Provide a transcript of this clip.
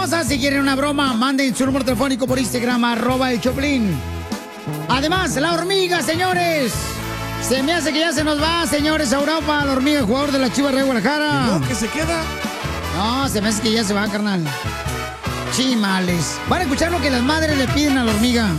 hermosa. Si quieren una broma, manden su número telefónico por Instagram, @el Choplin. Además, la hormiga, señores. Se me hace que ya se nos va, señores, a Europa, la hormiga, jugador de la Chivas de Guadalajara. ¿No? ¿Que se queda? No, se me hace que ya se va, carnal. Chimales. Van a escuchar lo que las madres le piden a la hormiga.